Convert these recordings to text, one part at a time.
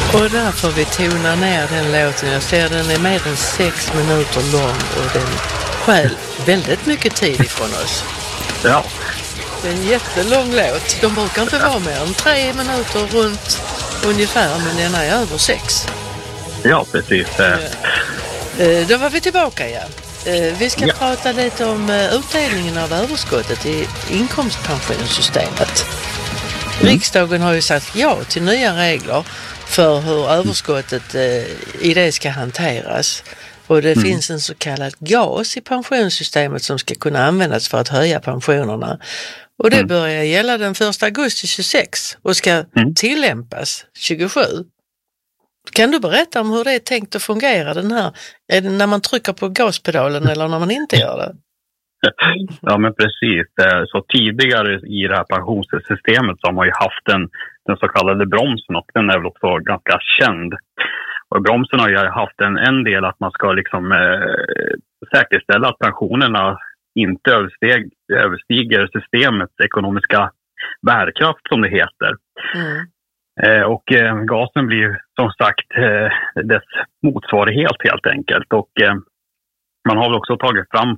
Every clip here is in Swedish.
Och därför vi tonar ner den låten. Jag ser den är mer än 6 minuter lång och den stjäl väldigt mycket tid ifrån oss. Ja. Det är en jättelång låt. De brukar inte vara mer än 3 minuter runt ungefär, men den är över 6. Ja, precis. Då var vi tillbaka igen. Vi ska prata lite om utdelningen av överskottet i inkomstpensionssystemet. Riksdagen har ju sagt ja till nya regler för hur överskottet i det ska hanteras. Och det finns en så kallad gas i pensionssystemet som ska kunna användas för att höja pensionerna. Och det börjar gälla den 1 augusti 26 och ska tillämpas 27. Kan du berätta om hur det är tänkt att fungera den här? Är det när man trycker på gaspedalen eller när man inte gör det? Ja, men precis. Så tidigare i det här pensionssystemet så har man ju haft den så kallade bromsen, och den är väl också ganska känd. Och bromsen har ju haft en del att man ska liksom säkerställa att pensionerna inte överstiger systemets ekonomiska bärkraft, som det heter. Och gasen blir som sagt dess motsvarighet helt enkelt. Och man har väl också tagit fram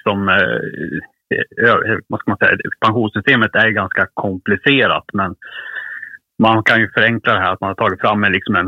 vad ska man säga, pensionssystemet är ganska komplicerat, men man kan ju förenkla det här att man har tagit fram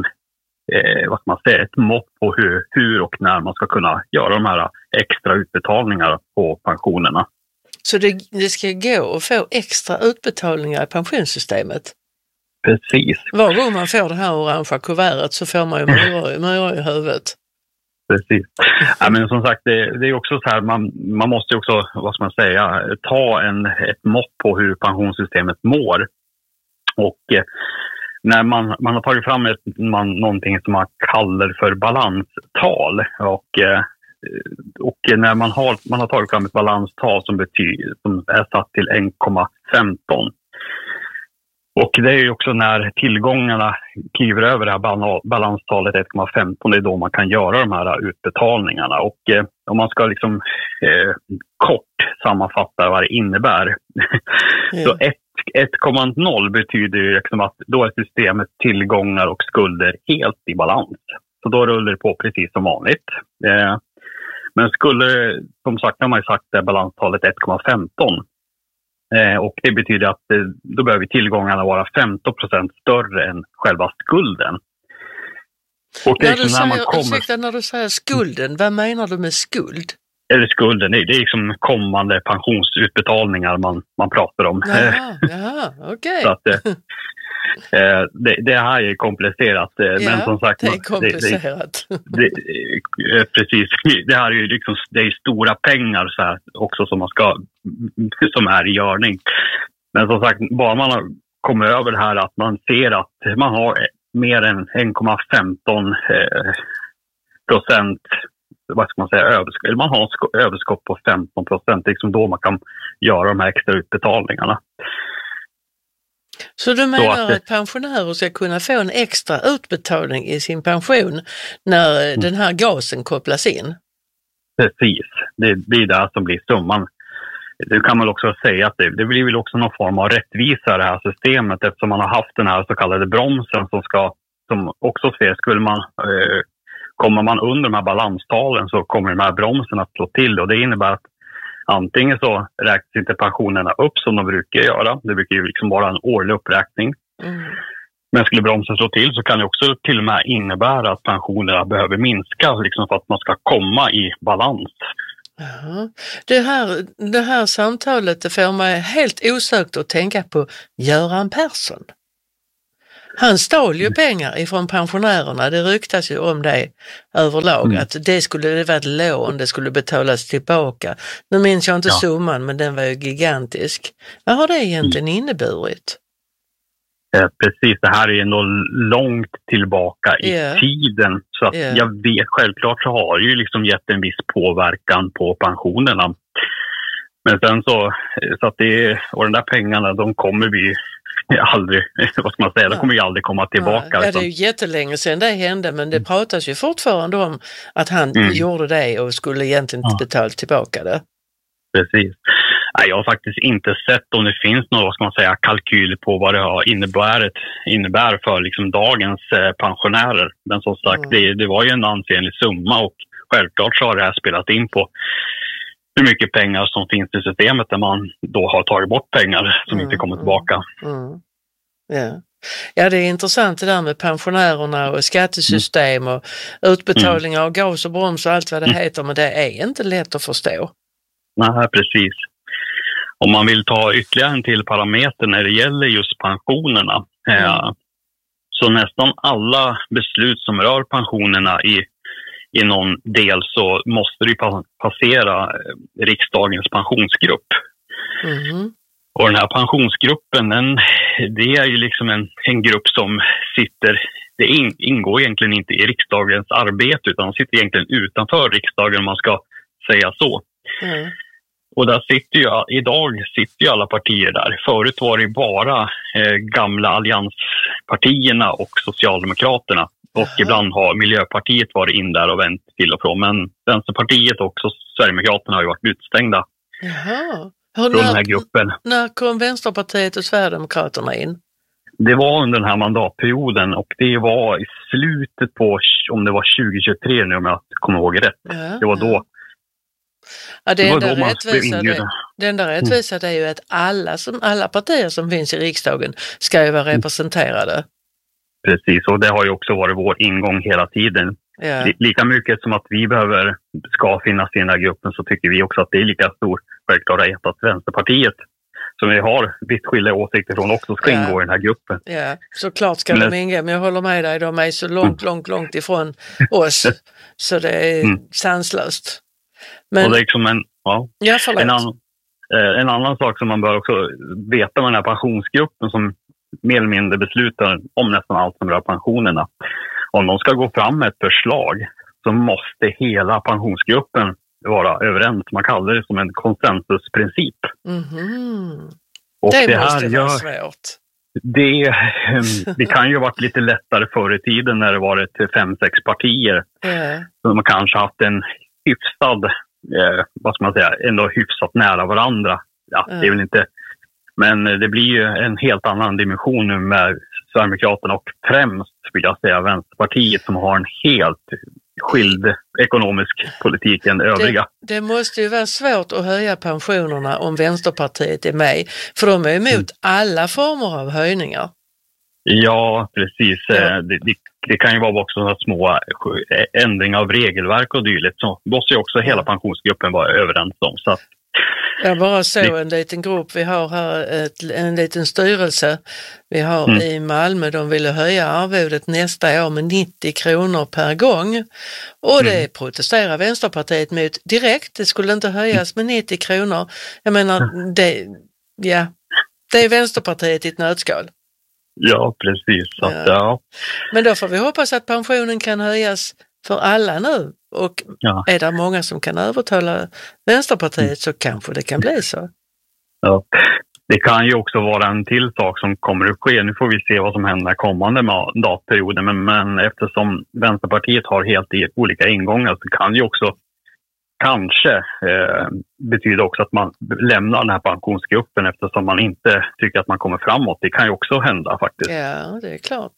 ett mått på hur och när man ska kunna göra de här extra utbetalningarna på pensionerna. Så det ska gå att få extra utbetalningar i pensionssystemet? Precis. Var gång man får det här orangea kuvertet så får man ju myror i huvudet. Precis. Ja, men som sagt, det är också så här, man måste också, vad ska man säga, ta ett mått på hur pensionssystemet mår. Och när man har tagit fram någonting som man kallar för balanstal, och när man har tagit fram ett balanstal som är satt till 1,15. Och det är ju också när tillgångarna kliver över det här balanstalet 1,15, det är då man kan göra de här utbetalningarna. Och om man ska liksom kort sammanfatta vad det innebär. Så 1,0 betyder ju liksom att då är systemet tillgångar och skulder helt i balans. Så då rullar det på precis som vanligt. Men skulle, som sagt, har man ju sagt det balanstalet 1,15. Och det betyder att då behöver tillgångarna vara 15% större än själva skulden. Och det när du säger skulden, vad menar du med skuld? Eller skulden, det är liksom kommande pensionsutbetalningar man pratar om. Jaha, okej. Så att det här är komplicerat. Men som sagt, det är komplicerat. Precis, det här är ju liksom, det är stora pengar så här också som är i görning. Men som sagt, bara man har kommit över det här att man ser att man har mer än 1,15%, vad ska man säga, man har överskott på 15%, liksom då man kan göra de här extra utbetalningarna. Så du menar att pensionärer ska kunna få en extra utbetalning i sin pension när den här gasen kopplas in? Precis, det blir det som blir summan. Det kan man också säga att det blir väl också någon form av rättvisa det här systemet, eftersom man har haft den här så kallade bromsen som också ser, kommer man under de här balanstalen så kommer de här bromsen att slå till, och det innebär att antingen så räknas inte pensionerna upp som de brukar göra. Det brukar ju liksom vara en årlig uppräkning. Men skulle bromsen slå till så kan det också till och med innebära att pensionerna behöver minska liksom för att man ska komma i balans. Jaha. Det här samtalet, det får mig helt osökt att tänka på Göran Persson. Han stal ju pengar ifrån pensionärerna, det ryktas ju om det överlag, att det skulle vara ett lån, det skulle betalas tillbaka. Nu minns jag inte summan, men den var ju gigantisk. Vad har det egentligen inneburit? Precis, det här är ju nog långt tillbaka i tiden, så att jag vet, självklart så har det ju liksom gett en viss påverkan på pensionerna. Men sen så att och de där pengarna, de kommer vi aldrig, vad ska man säga, de kommer ju aldrig komma tillbaka. Ja, det är ju jättelänge sedan det hände, men det pratas ju fortfarande om att han gjorde det och skulle egentligen inte betala tillbaka det. Precis. Nej, jag har faktiskt inte sett om det finns någon, vad ska man säga, kalkyl på vad det innebär för liksom dagens pensionärer. Men som sagt, det var ju en ansenlig summa och självklart så har det här spelat in på hur mycket pengar som finns i systemet där man då har tagit bort pengar som inte kommer tillbaka. Ja, det är intressant det där med pensionärerna och skattesystem och utbetalningar av gas och broms och allt vad det heter, men det är inte lätt att förstå. Nej, precis. Om man vill ta ytterligare en till parameter när det gäller just pensionerna, så nästan alla beslut som rör pensionerna i någon del så måste det passera riksdagens pensionsgrupp. Och den här pensionsgruppen, det är ju liksom en grupp som det ingår egentligen inte i riksdagens arbete, utan de sitter egentligen utanför riksdagen om man ska säga så. Och där idag sitter ju alla partier där. Förut var det bara gamla allianspartierna och Socialdemokraterna. Och ibland har Miljöpartiet varit in där och vänt till och från. Men Vänsterpartiet och också Sverigedemokraterna har ju varit utstängda från den här gruppen. När kom Vänsterpartiet och Sverigedemokraterna in? Det var under den här mandatperioden och det var i slutet på, om det var 2023 nu om jag kommer ihåg rätt. Det var då. Ja, det enda rättvisa är ju att alla partier som finns i riksdagen ska ju vara representerade. Precis, och det har ju också varit vår ingång hela tiden. Lika mycket som att vi ska finnas i den här gruppen, så tycker vi också att det är lika stor självklarhet att Vänsterpartiet, som vi har vitt skilda åsikter från, också ska ingå i den här gruppen. Ja, såklart ska de ingå, men jag håller med dig, de är så långt ifrån oss så det är sanslöst. Men, och det är liksom en annan sak som man bör också veta med den här pensionsgruppen som mer eller mindre beslutar om nästan allt som rör pensionerna. Om de ska gå fram med ett förslag så måste hela pensionsgruppen vara överens. Man kallar det som en konsensusprincip. Och det måste vara svårt. Det kan ju ha varit lite lättare förr i tiden när det varit 5-6 partier. Så man kanske haft en hyfsad, vad ska man säga, ändå hyfsat nära varandra. Ja, det är väl inte. Men det blir ju en helt annan dimension nu med Sverigedemokraterna och främst vill jag säga Vänsterpartiet som har en helt skild ekonomisk politik än övriga. Det måste ju vara svårt att höja pensionerna om Vänsterpartiet är med, för de är emot alla former av höjningar. Ja, precis. Det kan ju vara också sådana små ändringar av regelverk och dylikt. Så måste ju också hela pensionsgruppen vara överens om. Så att jag bara såg en liten grupp, vi har här en liten styrelse, vi har i Malmö, de ville höja arvodet nästa år med 90 kronor per gång och det protesterar Vänsterpartiet mot direkt, det skulle inte höjas med 90 kronor. Jag menar, det är Vänsterpartiet i ett nötskal. Ja, precis. Men då får vi hoppas att pensionen kan höjas för alla nu. Och är det många som kan övertala Vänsterpartiet så kanske det kan bli så. Ja, det kan ju också vara en till sak som kommer att ske. Nu får vi se vad som händer kommande mandatperioden. Men eftersom Vänsterpartiet har helt olika ingångar så kan det ju också kanske betyda också att man lämnar den här pensionsgruppen eftersom man inte tycker att man kommer framåt. Det kan ju också hända faktiskt. Ja, det är klart.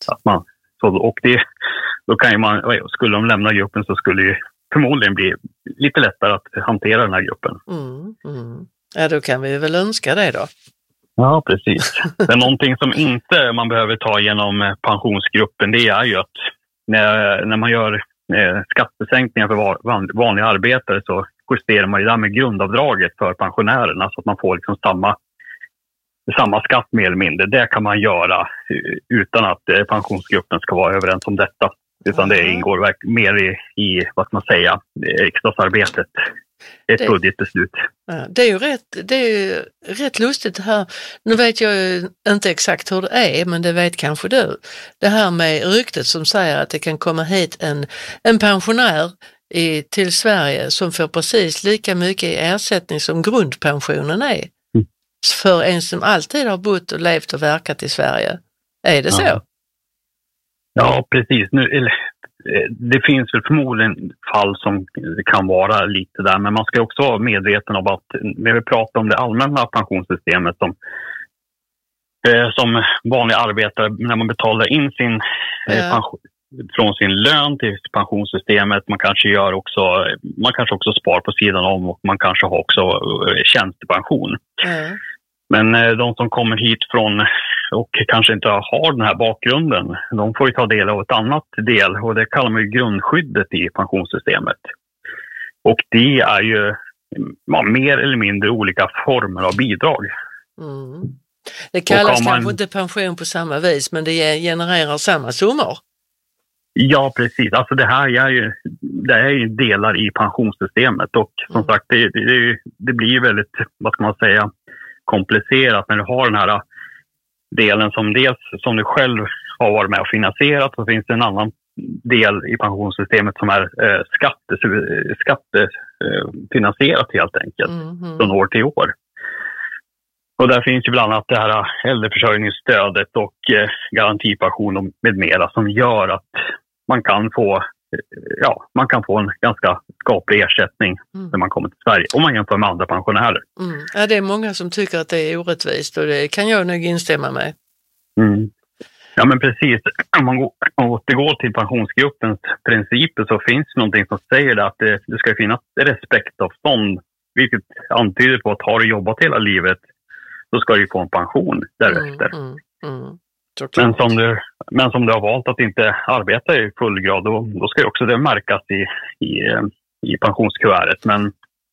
Då kan ju skulle de lämna gruppen så skulle det förmodligen bli lite lättare att hantera den här gruppen. Ja, då kan vi väl önska det då. Ja, precis. Men någonting som inte man behöver ta genom pensionsgruppen, det är ju att när man gör skattesänkningar för vanliga arbetare så justerar man ju där med grundavdraget för pensionärerna så att man får liksom samma skatt mer eller mindre. Det kan man göra utan att pensionsgruppen ska vara överens om detta. Utan det ingår mer i vad ska man säga, riksdagsarbetet. Ett budgetbeslut. Ja, det är ju rätt lustigt det här. Nu vet jag ju inte exakt hur det är, men det vet kanske du. Det här med ryktet som säger att det kan komma hit en pensionär till Sverige som får precis lika mycket i ersättning som grundpensionen är. För en som alltid har bott och levt och verkat i Sverige. Är det så? Ja, precis. Det finns väl förmodligen fall som kan vara lite där, men man ska också vara medveten om att när vi pratar om det allmänna pensionssystemet som vanlig arbetare, när man betalar in sin pension från sin lön till pensionssystemet, man kanske också spar på sidan om, och man kanske har också tjänstepension. Men de som kommer hit från och kanske inte har den här bakgrunden, de får ju ta del av ett annat del, och det kallar man ju grundskyddet i pensionssystemet. Och det är ju mer eller mindre olika former av bidrag. Det kallas kanske inte pension på samma vis, men det genererar samma summor. Ja, precis. Alltså det är ju delar i pensionssystemet, och som sagt det blir väldigt, vad ska man säga, komplicerat när du har den här delen som du själv har varit med och finansierat, och så finns det en annan del i pensionssystemet som är skattefinansierat helt enkelt från år till år. Och där finns ju bland annat det här äldreförsörjningsstödet och garantipension och med mera, som gör att man kan få en ganska skaplig ersättning när man kommer till Sverige, om man jämför med andra pensionärer. Ja, det är många som tycker att det är orättvist, och det kan jag nog instämma med. Ja, men precis. Om man återgår till pensionsgruppens principer, så finns det någonting som säger att det ska finnas respektavstånd, vilket antyder på att har du jobbat hela livet, så ska du få en pension därefter. Men som du har valt att inte arbeta i full grad, då ska ju också det märkas i pensionskuvertet. Men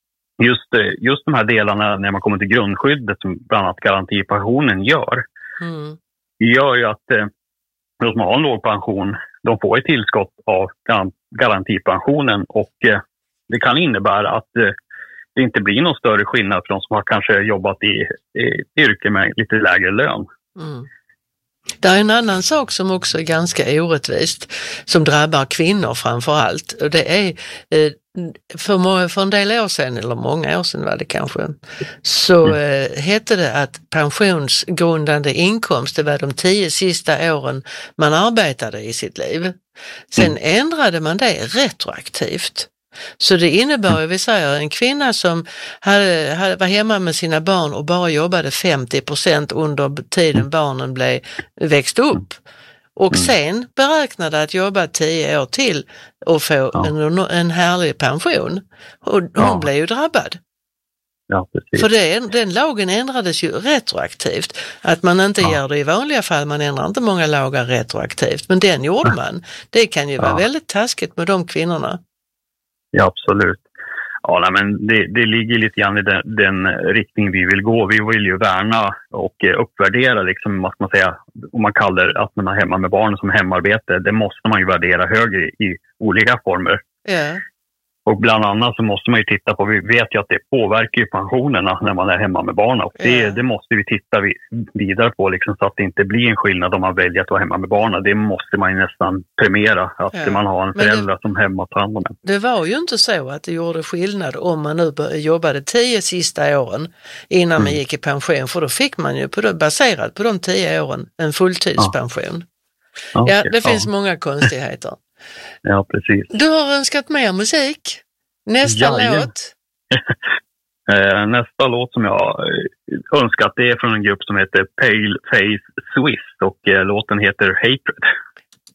just de här delarna när man kommer till grundskyddet, som bland annat garantipensionen gör ju att de som har en låg pension, de får ett tillskott av garantipensionen, och det kan innebära att det inte blir någon större skillnad för de som har kanske jobbat i yrke med lite lägre lön. Det är en annan sak som också är ganska orättvist, som drabbar kvinnor framför allt. Och det är för en del år sedan, eller många år sedan var det kanske, så hette det att pensionsgrundande inkomst, det var de 10 sista åren man arbetade i sitt liv. Sen ändrade man det retroaktivt. Så det innebär, vi säger, en kvinna som var hemma med sina barn och bara jobbade 50% under tiden barnen växte upp. Och sen beräknade att jobba 10 år till och få en härlig pension. Och hon blev ju drabbad. Ja, precis. För den lagen ändrades ju retroaktivt. Att man inte gör det i vanliga fall, man ändrar inte många lagar retroaktivt. Men den gjorde man. Det kan ju vara väldigt taskigt med de kvinnorna. Ja, absolut. Ja, men det ligger lite grann i den riktning vi vill gå. Vi vill ju värna och uppvärdera, liksom, vad man säga, om man kallar att man är hemma med barn som hemarbete. Det måste man ju värdera högre i olika former. Ja. Och bland annat så måste man ju titta på, vi vet ju att det påverkar ju pensionerna när man är hemma med barn. Och det måste vi titta vidare på, liksom, så att det inte blir en skillnad om man väljer att vara hemma med barnen. Det måste man ju nästan premiera, att man har en förälder som hemma tar hand om det. Det var ju inte så att det gjorde skillnad om man nu jobbade 10 sista åren innan man gick i pension. För då fick man ju baserat på de 10 åren en fulltidspension. Ja, det finns många konstigheter. Ja, precis. Du har önskat mer musik. Nästa låt? Nästa låt som jag önskat, det är från en grupp som heter Pale Face Swiss, och låten heter Hatred.